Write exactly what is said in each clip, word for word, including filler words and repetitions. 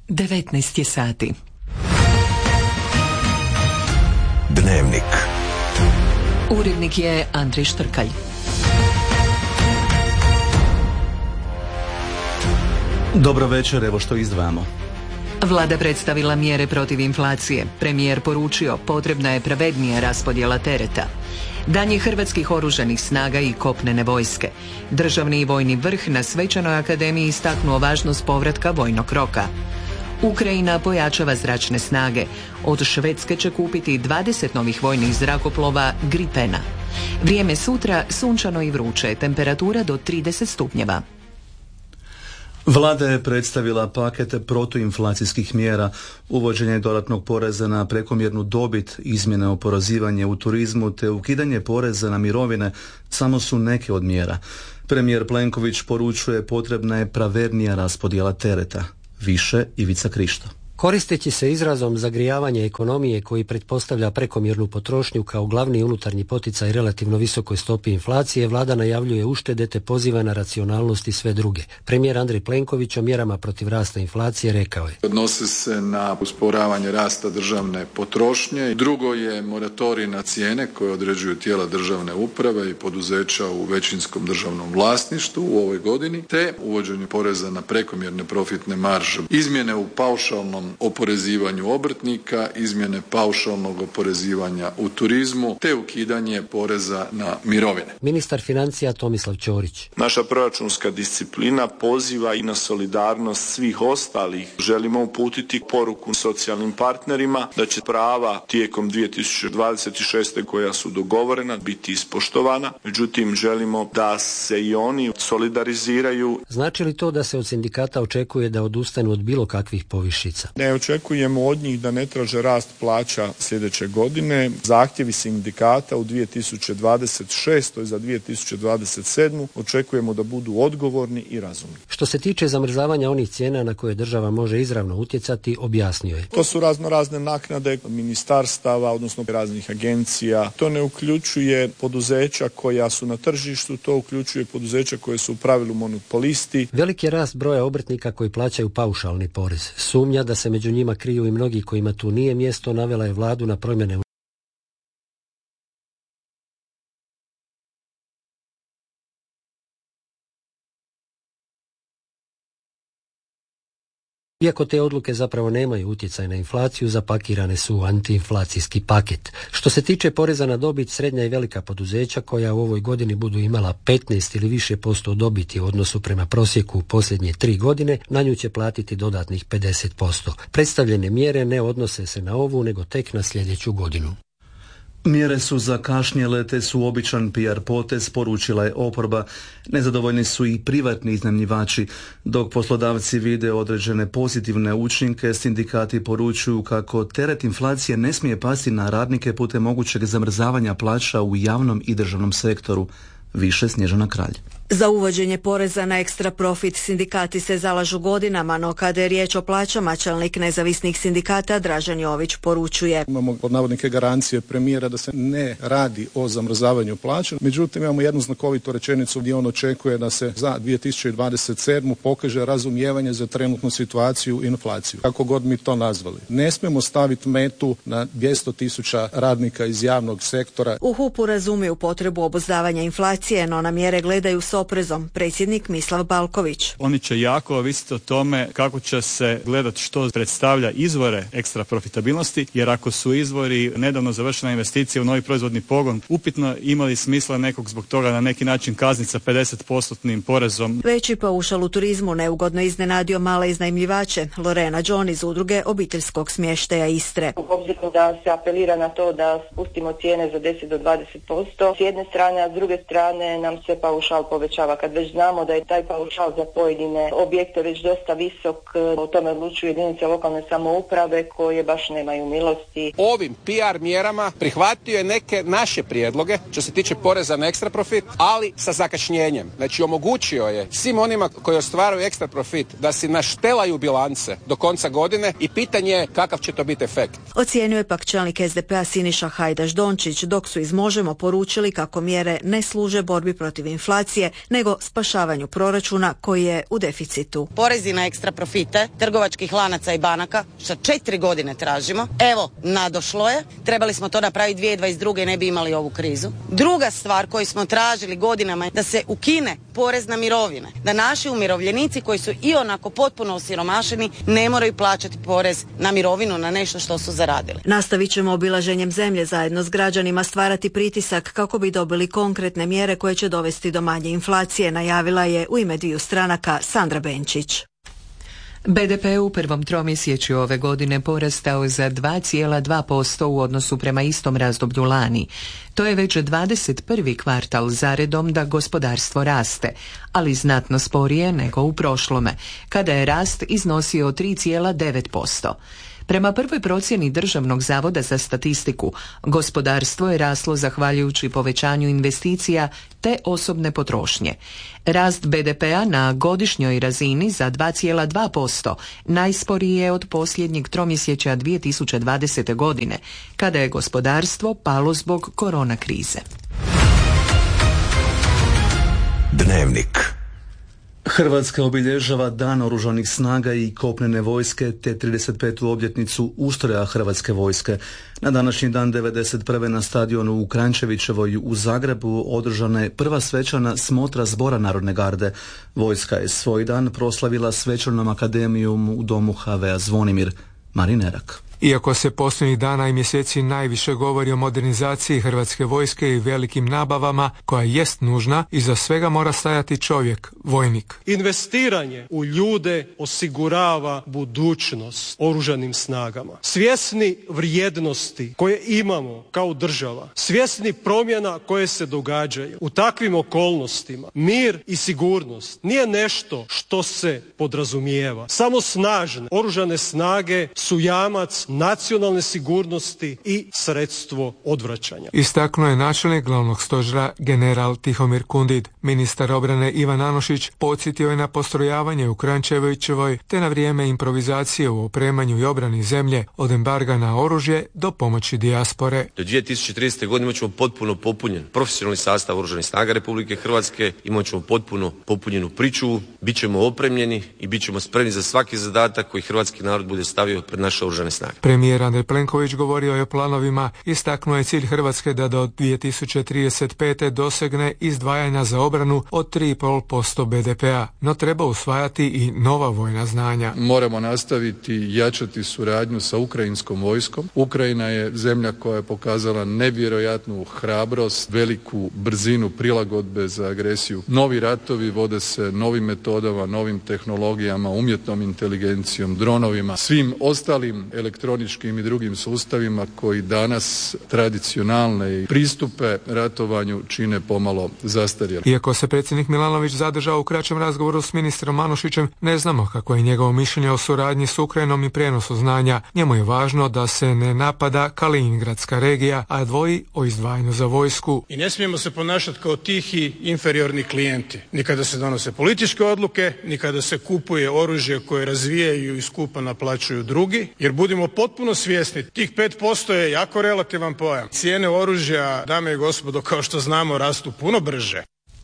devetnaest je sati. Dnevnik. Urednik je Andrej Štrkalj. Dobro večer, evo što izdvajamo. Vlada predstavila mjere protiv inflacije. Premijer poručio potrebna je pravednija raspodjela tereta. Dan je hrvatskih oružanih snaga i kopnene vojske. Državni i vojni vrh na Svečanoj akademiji istaknuo važnost povratka vojnog roka. Ukrajina pojačava zračne snage. Od Švedske će kupiti dvadeset novih vojnih zrakoplova Gripena. Vrijeme sutra sunčano i vruće, temperatura do trideset stupnjeva. Vlada je predstavila pakete protuinflacijskih mjera, uvođenje dodatnog poreza na prekomjernu dobit, izmjene oporezivanja u turizmu te ukidanje poreza na mirovine samo su neke od mjera. Premijer Plenković poručuje potrebna je pravednija raspodjela tereta. Više Ivica Krišto. Koristeći se izrazom zagrijavanje ekonomije koji pretpostavlja prekomjernu potrošnju kao glavni unutarnji poticaj relativno visokoj stopi inflacije, vlada najavljuje uštede te poziva na racionalnost i sve druge. Premijer Andrej Plenković o mjerama protiv rasta inflacije rekao je: Odnose se na usporavanje rasta državne potrošnje. Drugo je moratorij na cijene koje određuju tijela državne uprave i poduzeća u većinskom državnom vlasništvu u ovoj godini, te uvođenje poreza na prekomjerne profitne marže. Izmjene u paušalnom oporezivanju obrtnika, izmjene paušalnog oporezivanja u turizmu, te ukidanje poreza na mirovine. Ministar financija Tomislav Ćorić. Naša proračunska disciplina poziva i na solidarnost svih ostalih. Želimo uputiti poruku socijalnim partnerima da će prava tijekom dvije tisuće dvadeset šeste koja su dogovorena biti ispoštovana. Međutim, želimo da se i oni solidariziraju. Znači li to da se od sindikata očekuje da odustanu od bilo kakvih povišica? Ne očekujemo od njih da ne traže rast plaća sljedeće godine. Zahtjevi sindikata u dvije tisuće dvadeset šestoj za dvije tisuće dvadeset sedmu očekujemo da budu odgovorni i razumni. Što se tiče zamrzavanja onih cijena na koje država može izravno utjecati, objasnio je: To su razno razne naknade ministarstava, odnosno raznih agencija. To ne uključuje poduzeća koja su na tržištu, to uključuje poduzeća koje su u pravilu monopolisti. Veliki je rast broja obrtnika koji plaćaju paušalni porez. Sumnja da se među njima kriju i mnogi kojima tu nije mjesto navela je vladu na promjene. Iako te odluke zapravo nemaju utjecaj na inflaciju, zapakirane su u antiinflacijski paket. Što se tiče poreza na dobit, srednja i velika poduzeća koja u ovoj godini budu imala petnaest ili više posto dobiti u odnosu prema prosjeku u posljednje tri godine, na nju će platiti dodatnih pedeset posto. Predstavljene mjere ne odnose se na ovu, nego tek na sljedeću godinu. Mjere su zakašnjele te su običan P R potez, poručila je oporba. Nezadovoljni su i privatni iznajmljivači. Dok poslodavci vide određene pozitivne učinke, sindikati poručuju kako teret inflacije ne smije pasti na radnike putem mogućeg zamrzavanja plaća u javnom i državnom sektoru. Više Snježana Kralj. Za uvođenje poreza na ekstra profit sindikati se zalažu godinama, no kada je riječ o plaćama, čelnik nezavisnih sindikata Dražen Jović poručuje: Imamo pod navodnike garancije premijera da se ne radi o zamrzavanju plaća, međutim imamo jednu znakovitu rečenicu gdje on očekuje da se za dvije tisuće dvadeset sedmu pokaže razumijevanje za trenutnu situaciju i inflaciju. Kako god mi to nazvali. Ne smijemo staviti metu na dvjesto tisuća radnika iz javnog sektora. U H U P-u razumiju potrebu obuzdavanja inflacije, no na mjere gledaju s oprezom. Predsjednik Mislav Balković. Oni će jako ovisiti o tome kako će se gledati što predstavlja izvore ekstra profitabilnosti, jer ako su izvori nedavno završena investicija u novi proizvodni pogon, upitno imali smisla nekog zbog toga na neki način kazniti sa pedeset postotnim porezom. Veći paušal u turizmu neugodno iznenadio male iznajmljivače. Lorena John iz udruge obiteljskog smještaja Istre. Obzirom da se apelira na to da spustimo cijene za deset do dvadeset posto s jedne strane, a s druge strane nam se paušal povećava. Kad već znamo da je taj paušal za pojedine objekte već dosta visok, o tome odlučuju jedinice lokalne samouprave koje baš nemaju milosti. Ovim P R mjerama prihvatio je neke naše prijedloge što se tiče poreza na ekstra profit, ali sa zakašnjenjem. Znači omogućio je svim onima koji ostvaruju ekstra profit da si naštelaju bilance do konca godine i pitanje je kakav će to biti efekt. Ocijenio je pak čelnik S D P-a Siniša Hajdaš Dončić, dok su iz Možemo poručili kako mjere ne služe borbi protiv inflacije, nego spašavanju proračuna koji je u deficitu. Porezi na ekstra profite trgovačkih lanaca i banaka, što četiri godine tražimo, evo, nadošlo je. Trebali smo to napraviti dvije tisuće dvadeset druge i ne bi imali ovu krizu. Druga stvar koju smo tražili godinama je da se ukine porez na mirovine. Da naši umirovljenici koji su i onako potpuno osiromašeni ne moraju plaćati porez na mirovinu, na nešto što su zaradili. Nastavit ćemo obilaženjem zemlje zajedno s građanima stvarati pritisak kako bi dobili konkretne mjere koje će dovesti do manje inflacije, najavila je u ime dviju stranaka Sandra Benčić. be de pe u prvom tromjesečju ove godine porastao za dva zarez dva posto u odnosu prema istom razdoblju lani. To je već dvadeset prvi kvartal zaredom da gospodarstvo raste, ali znatno sporije nego u prošlome, kada je rast iznosio tri zarez devet posto. Prema prvoj procjeni Državnog zavoda za statistiku, gospodarstvo je raslo zahvaljujući povećanju investicija te osobne potrošnje. Rast be de pea na godišnjoj razini za dva zarez dva posto najsporiji je od posljednjeg tromjesečja dvije tisuće dvadesete. godine, kada je gospodarstvo palo zbog korona krize. Dnevnik. Hrvatska obilježava Dan oružanih snaga i kopnene vojske te trideset petu obljetnicu ustroja Hrvatske vojske. Na današnji dan devedeset prve na stadionu u Kranjčevićevoj u Zagrebu održana je prva svečana smotra Zbora Narodne garde. Vojska je svoj dan proslavila svečanom akademijom u domu ha ve a Zvonimir. Marin Erak. Iako se posljednjih dana i mjeseci najviše govori o modernizaciji Hrvatske vojske i velikim nabavama, koja jest nužna, iza svega mora stajati čovjek, vojnik. Investiranje u ljude osigurava budućnost oružanim snagama. Svjesni vrijednosti koje imamo kao država, svjesni promjena koje se događaju u takvim okolnostima, mir i sigurnost nije nešto što se podrazumijeva. Samo snažne oružane snage su jamac nacionalne sigurnosti i sredstvo odvraćanja. Istaknuo je načelnik glavnog stožera general Tihomir Kundid. Ministar obrane Ivan Anušić podsjetio je na postrojavanje u Kranjčevićevoj te na vrijeme improvizacije u opremanju i obrani zemlje od embarga na oružje do pomoći dijaspore. Do dvije tisuće tridesete. godine imat ćemo potpuno popunjen profesionalni sastav oružanih snaga Republike Hrvatske, imat ćemo potpuno popunjenu pričuvu, bit ćemo opremljeni i bit ćemo spremni za svaki zadatak koji hrvatski narod bude stavio pred naše oružane snage. Premijer Andrej Plenković govorio je o planovima, istaknuo je cilj Hrvatske da do dvije tisuće trideset pete. dosegne izdvajanja za obranu od tri zarez pet posto be de pea, no treba usvajati i nova vojna znanja. Moramo nastaviti i jačati suradnju sa ukrajinskom vojskom. Ukrajina je zemlja koja je pokazala nevjerojatnu hrabrost, veliku brzinu prilagodbe za agresiju. Novi ratovi vode se novim metodama, novim tehnologijama, umjetnom inteligencijom, dronovima, svim ostalim elektroničkim i drugim sustavima koji danas tradicionalne pristupe ratovanju čine pomalo zastarjeli. Iako se predsjednik Milanović zadržao u kraćem razgovoru s ministrom Anušićem, ne znamo kako je njegovo mišljenje o suradnji s Ukrajinom i prijenosu znanja. Njemu je važno da se ne napada Kaliningradska regija, a dvoji o izdvajanju za vojsku. I ne smijemo se ponašati kao tihi inferiorni klijenti. Ni kada se donose političke odluke, ni kada se kupuje oružje koje razvijaju i skupo naplaćuju drugi, jer budimo potpuno svjesni, tih pet posto je jako relativan pojam. Cijene oružja, dame i gospodo, kao što znamo, rastu puno brže.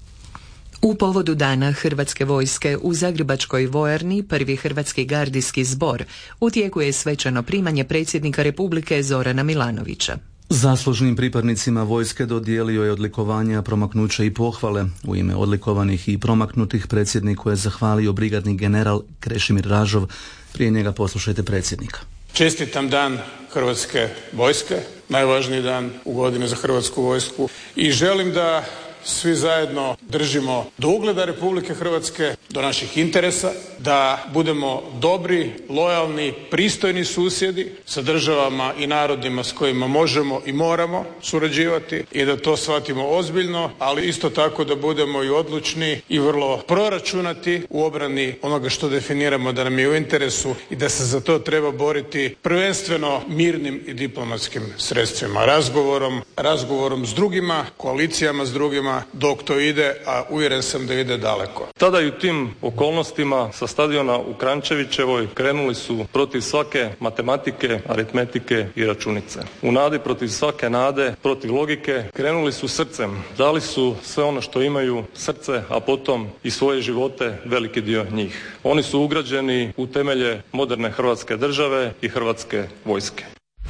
U povodu Dana Hrvatske vojske u Zagrebačkoj vojarni prvi Hrvatski gardijski zbor u tijeku je svečano primanje predsjednika Republike Zorana Milanovića. Zaslužnim pripadnicima vojske dodijelio je odlikovanja, promaknuća i pohvale. U ime odlikovanih i promaknutih predsjedniku je zahvalio brigadni general Krešimir Ražov. Prije njega poslušajte predsjednika. Čestitam Dan Hrvatske vojske, najvažniji dan u godini za Hrvatsku vojsku, i želim da svi zajedno držimo do ugleda Republike Hrvatske, do naših interesa, da budemo dobri, lojalni, pristojni susjedi sa državama i narodima s kojima možemo i moramo surađivati i da to shvatimo ozbiljno, ali isto tako da budemo i odlučni i vrlo proračunati u obrani onoga što definiramo da nam je u interesu i da se za to treba boriti prvenstveno mirnim i diplomatskim sredstvima, razgovorom, razgovorom s drugima, koalicijama s drugima, uvjetima dok to ide, a uvjeren sam da ide daleko. Tada i u tim okolnostima sa stadiona u Kranjčevićevoj krenuli su protiv svake matematike, aritmetike i računice. U nadi protiv svake nade, protiv logike, krenuli su srcem. Dali su sve ono što imaju, srce, a potom i svoje živote, veliki dio njih. Oni su ugrađeni u temelje moderne Hrvatske države i Hrvatske vojske.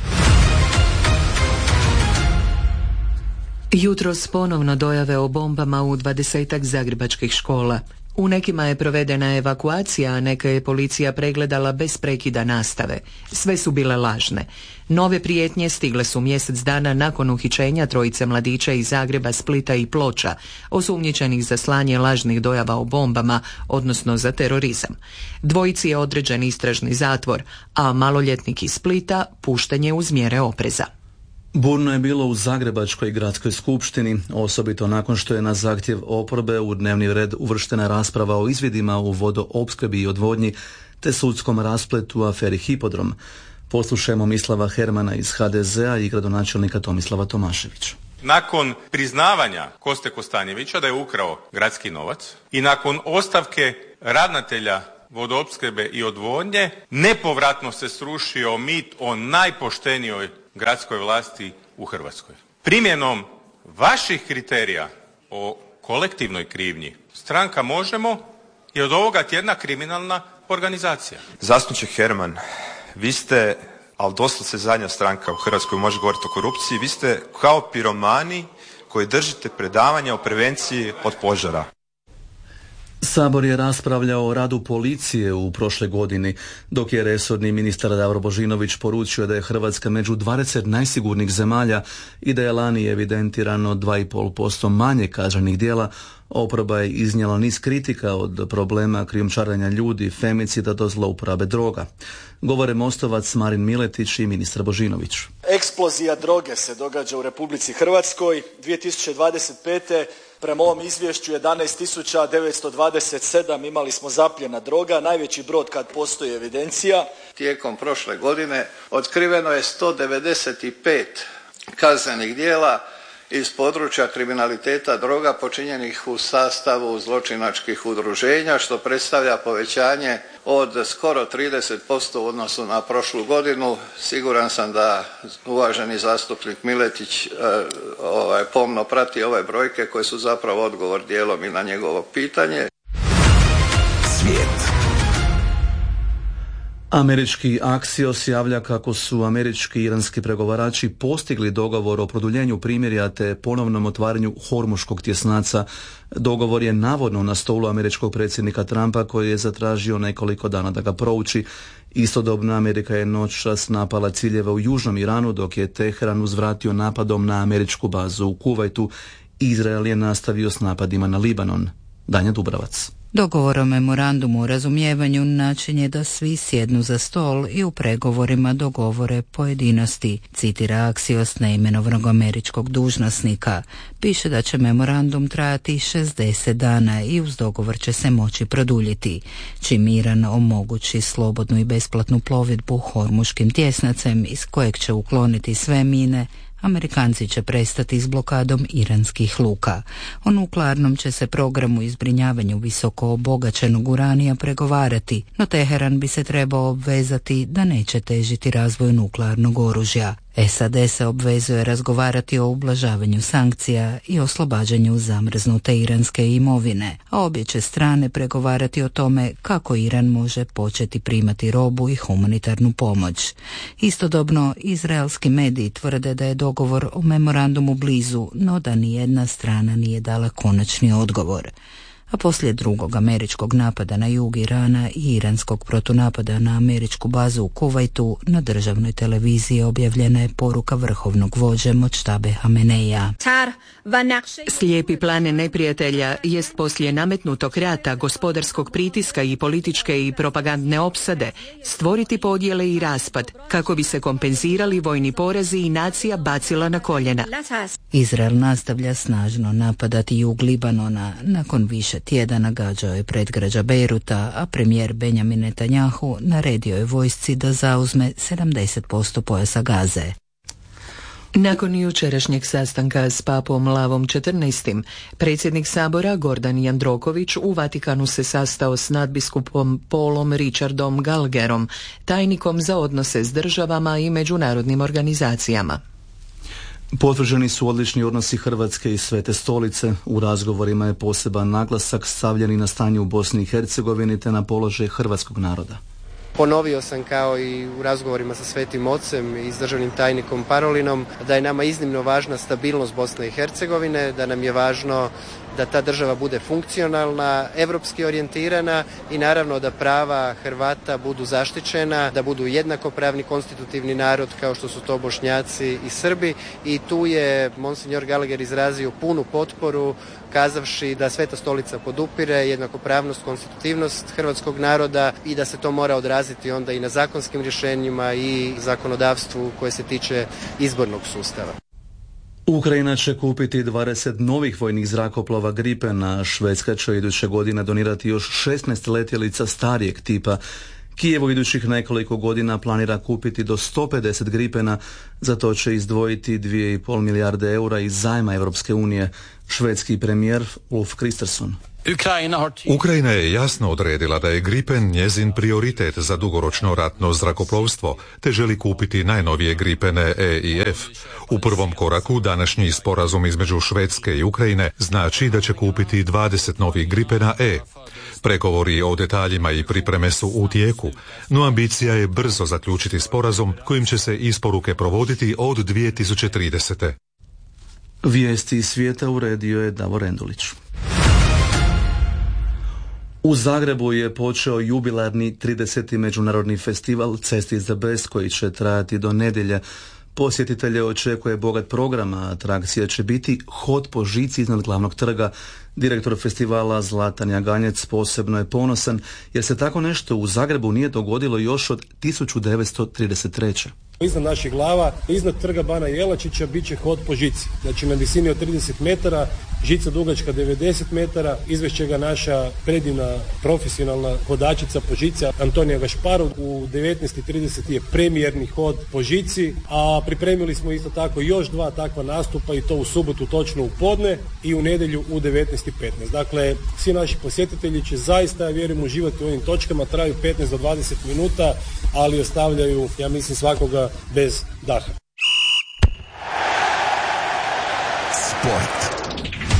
Jutros ponovno dojave o bombama u dvadesetak zagrebačkih škola. U nekima je provedena evakuacija, a neke je policija pregledala bez prekida nastave. Sve su bile lažne. Nove prijetnje stigle su mjesec dana nakon uhićenja trojice mladića iz Zagreba, Splita i Ploča, osumnjičenih za slanje lažnih dojava o bombama, odnosno za terorizam. Dvojici je određen istražni zatvor, a maloljetnik iz Splita pušten je uz mjere opreza. Burno je bilo u Zagrebačkoj gradskoj skupštini, osobito nakon što je na zahtjev oporbe u dnevni red uvrštena rasprava o izvidima u vodoopskrbi i odvodnji te sudskom raspletu u aferi Hipodrom. Poslušajmo Mislava Hermana iz ha de zea i gradonačelnika Tomislava Tomaševića. Nakon priznavanja Koste Kostanjevića da je ukrao gradski novac i nakon ostavke ravnatelja vodoopskrbe i odvodnje, nepovratno se srušio mit o najpoštenijoj gradskoj vlasti u Hrvatskoj. Primjenom vaših kriterija o kolektivnoj krivnji, stranka Možemo je od ovoga tjedna kriminalna organizacija. Zastupniče Herman, vi ste, ali doslovce zadnja stranka u Hrvatskoj može govoriti o korupciji, vi ste kao piromani koji držite predavanja o prevenciji od požara. Sabor je raspravljao o radu policije u prošle godini, dok je resorni ministar Davor Božinović poručio da je Hrvatska među dvadeset najsigurnijih zemalja i da je lani evidentirano dva i pol posto manje kaznenih djela. Oporba je iznijela niz kritika od problema krijumčarenja ljudi, femicida do zlouporabe droga. Govore Mostovac Marin Miletić i ministar Božinović. Eksplozija droge se događa u Republici Hrvatskoj. dvije tisuće dvadeset pete prema ovom izvješću jedanaest tisuća devetsto dvadeset sedam imali smo zapljena droga, najveći brod kad postoji evidencija. Tijekom prošle godine otkriveno je sto devedeset pet kaznenih djela iz područja kriminaliteta droga počinjenih u sastavu zločinačkih udruženja, što predstavlja povećanje od skoro trideset posto u odnosu na prošlu godinu. Siguran sam da uvaženi zastupnik Miletić e, ovaj, pomno prati ove brojke koje su zapravo odgovor dijelom i na njegovo pitanje. Svijet. Američki Axios javlja kako su američki i iranski pregovarači postigli dogovor o produljenju primirja te ponovnom otvaranju Hormuškog tjesnaca. Dogovor je navodno na stolu američkog predsjednika Trumpa koji je zatražio nekoliko dana da ga prouči. Istodobno Amerika je noćas napala ciljeve u južnom Iranu dok je Teheran uzvratio napadom na američku bazu u Kuvajtu. Izrael je nastavio s napadima na Libanon. Danja Dubravac. Dogovor o memorandumu o razumijevanju način je da svi sjednu za stol i u pregovorima dogovore pojedinosti, citira Axios neimenovanog američkog dužnosnika. Piše da će memorandum trajati šezdeset dana i uz dogovor će se moći produljiti. Čim Iran omogući slobodnu i besplatnu plovidbu Hormuškim tjesnacem iz kojeg će ukloniti sve mine, Amerikanci će prestati s blokadom iranskih luka. O nuklearnom će se programu i zbrinjavanju visoko obogaćenog uranija pregovarati, no Teheran bi se trebao obvezati da neće težiti razvoju nuklearnog oružja. S A D se obvezuje razgovarati o ublažavanju sankcija i oslobađanju zamrznute iranske imovine, a obje će strane pregovarati o tome kako Iran može početi primati robu i humanitarnu pomoć. Istodobno, izraelski mediji tvrde da je dogovor o memorandumu blizu, no da nijedna strana nije dala konačni odgovor. A poslije drugog američkog napada na jug Irana i iranskog protunapada na američku bazu u Kuvajtu, na državnoj televiziji objavljena je poruka vrhovnog vođe Močtabe Hameneja. Slijepi plan neprijatelja jest poslije nametnutog rata, gospodarskog pritiska i političke i propagandne opsade stvoriti podjele i raspad kako bi se kompenzirali vojni porazi i nacija bacila na koljena. Izrael nastavlja snažno napadati jug Libanona. Nakon više tjedana gađao je predgrađa Bejruta, a premijer Benjamin Netanjahu naredio je vojsci da zauzme sedamdeset posto pojasa Gaze. Nakon jučerašnjeg sastanka s papom Lavom četrnaestim, predsjednik Sabora Gordan Jandroković u Vatikanu se sastao s nadbiskupom Paulom Richardom Gallagherom, tajnikom za odnose s državama i međunarodnim organizacijama. Potvrđeni su odlični odnosi Hrvatske i Svete Stolice. U razgovorima je poseban naglasak stavljen i na stanje u Bosni i Hercegovini te na položaj hrvatskog naroda. Ponovio sam kao i u razgovorima sa Svetim Ocem i s državnim tajnikom Parolinom da je nama iznimno važna stabilnost Bosne i Hercegovine, da nam je važno da ta država bude funkcionalna, evropski orijentirana i naravno da prava Hrvata budu zaštićena, da budu jednakopravni konstitutivni narod kao što su to Bošnjaci i Srbi, i tu je Monsignor Gallagher izrazio punu potporu kazavši da Sveta Stolica podupire jednakopravnost, konstitutivnost hrvatskog naroda i da se to mora odraziti onda i na zakonskim rješenjima i zakonodavstvu koje se tiče izbornog sustava. Ukrajina će kupiti dvadeset novih vojnih zrakoplova Gripena, Švedska će iduće godine donirati još šesnaest letjelica starijeg tipa. Kijevo idućih nekoliko godina planira kupiti do sto pedeset Gripena, za to će izdvojiti dvije i pol milijarde eura iz zajma Europske unije. Švedski premijer Ulf Kristersson. Ukrajina je jasno odredila da je Gripen njezin prioritet za dugoročno ratno zrakoplovstvo, te želi kupiti najnovije Gripene E i F. U prvom koraku današnji sporazum između Švedske i Ukrajine znači da će kupiti dvadeset novih Gripena E. Pregovori o detaljima i pripreme su u tijeku, no ambicija je brzo zaključiti sporazum kojim će se isporuke provoditi od dvije tisuće tridesete. Vijesti iz svijeta uredio je Davor Endulić. U Zagrebu je počeo jubilarni trideseti međunarodni festival Cesti za Best koji će trajati do nedjelje. Posjetitelje očekuje bogat program, a atrakcija će biti hod po žici iznad glavnog trga. Direktor festivala Zlatan Jaganjec posebno je ponosan jer se tako nešto u Zagrebu nije dogodilo još od tisuću devetsto trideset treće. Iznad naših glava, iznad trga Bana Jelačića bit će hod po žici. Znači na visini od trideset metara, žica dugačka devedeset metara, izvešće ga naša predivna profesionalna hodačica po žici Antonija Gašparov. U devetnaest i trideset je premijerni hod po žici, a pripremili smo isto tako još dva takva nastupa i to u subotu točno u podne i u nedjelju u devetnaest i petnaest. Dakle, svi naši posjetitelji će zaista, ja vjerujem, uživati u ovim točkama, traju petnaest do dvadeset minuta, ali ostavljaju, ja mislim, svakoga bez daha. Sport.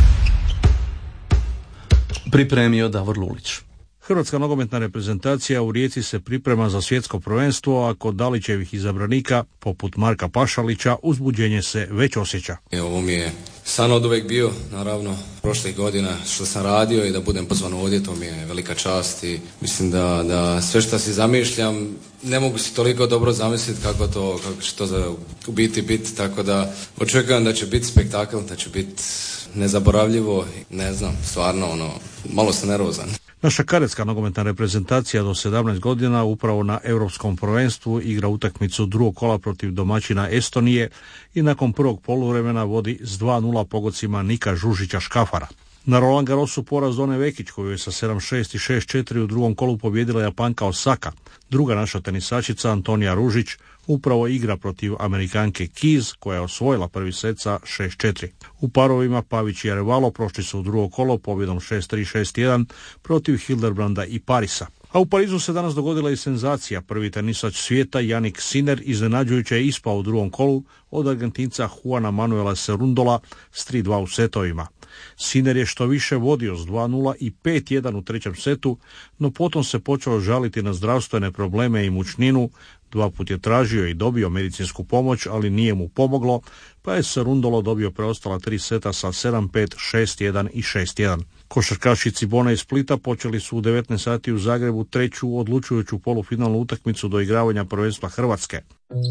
Pripremio Davor Lulić. Hrvatska nogometna reprezentacija u Rijeci se priprema za svjetsko prvenstvo, a kod Dalićevih izabranika, poput Marka Pašalića, uzbuđenje se već osjeća. Ovo mi je san od uvijek bio, naravno, prošlih godina što sam radio i da budem pozvan ovdje, to mi je velika čast i mislim da, da sve što si zamišljam, ne mogu si toliko dobro zamisliti kako to, kako će to za, u biti biti, tako da očekujem da će biti spektakl, da će biti nezaboravljivo, ne znam, stvarno, ono, malo sam nervozan. Naša kadetska nogometna reprezentacija do sedamnaest godina upravo na europskom prvenstvu igra utakmicu drugog kola protiv domaćina Estonije i nakon prvog poluvremena vodi s dva nula pogodcima Nika Žužića Škafara. Na Roland Garrosu poraz Done Vekić koju je sa sedam šest i šest četiri u drugom kolu pobijedila Japanka Osaka. Druga naša tenisačica Antonija Ružić upravo igra protiv Amerikanke Keys koja je osvojila prvi set sa šest četiri. U parovima Pavić i Arevalo prošli su u drugo kolo pobjedom šest tri šest jedan protiv Hildebranda i Parisa. A u Parizu se danas dogodila i senzacija. Prvi tenisač svijeta Jannik Sinner iznenađujuće je ispao u drugom kolu od Argentinca Juana Manuela Cerundola s tri dva u setovima. Sinner je što više vodio s dva nula i pet jedan u trećem setu, no potom se počeo žaliti na zdravstvene probleme i mučninu. Dva put je tražio i dobio medicinsku pomoć, ali nije mu pomoglo, pa je Cerundolo dobio preostala tri seta sa sedam pet, šest jedan i šest jedan. Košarkaši Cibona iz Splita počeli su u devetnaest sati u Zagrebu treću odlučujuću polufinalnu utakmicu do igravanja prvenstva Hrvatske.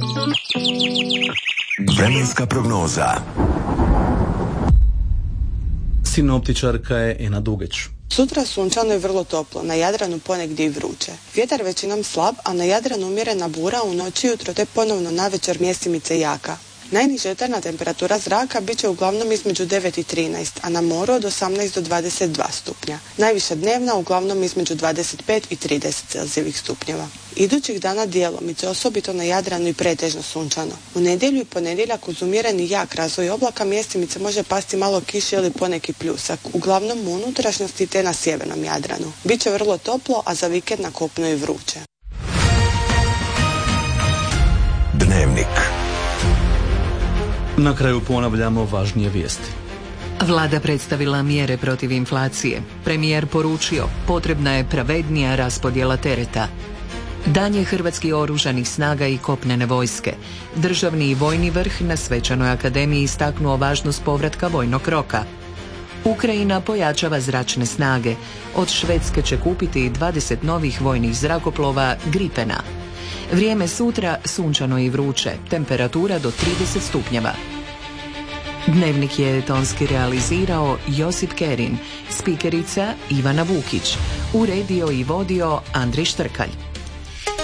Vremenska prognoza. Sinoptičarka je Ena Dugeć. Sutra sunčano i vrlo toplo, na Jadranu ponegdje i vruće. Vjetar većinom slab, a na Jadranu umjerena bura u noći i jutro te ponovno navečer mjestimice jaka. Najniža jutarnja temperatura zraka bit će uglavnom između devet i trinaest, a na moru od osamnaest do dvadeset dva stupnja. Najviša dnevna uglavnom između dvadeset pet i trideset Celzijevih stupnjeva. Idućih dana djelomice, osobito na Jadranu i pretežno sunčano. U nedjelju i ponedjeljak uz umjereni jak razvoj oblaka mjestimice može pasti malo kiše ili poneki pljusak, uglavnom u unutrašnjosti te na sjevernom Jadranu. Biće vrlo toplo, a za vikend na kopnu i vruće. Dnevnik. Na kraju ponavljamo važnije vijesti. Vlada predstavila mjere protiv inflacije. Premijer poručio, potrebna je pravednija raspodjela tereta. Dan je hrvatskih oružanih snaga i kopnene vojske. Državni i vojni vrh na Svečanoj akademiji istaknuo važnost povratka vojnog roka. Ukrajina pojačava zračne snage. Od Švedske će kupiti dvadeset novih vojnih zrakoplova Gripena. Vrijeme sutra sunčano i vruće, temperatura do trideset stupnjeva. Dnevnik je tonski realizirao Josip Kerin, spikerica Ivana Vukić, uredio i vodio Andrij Štrkalj.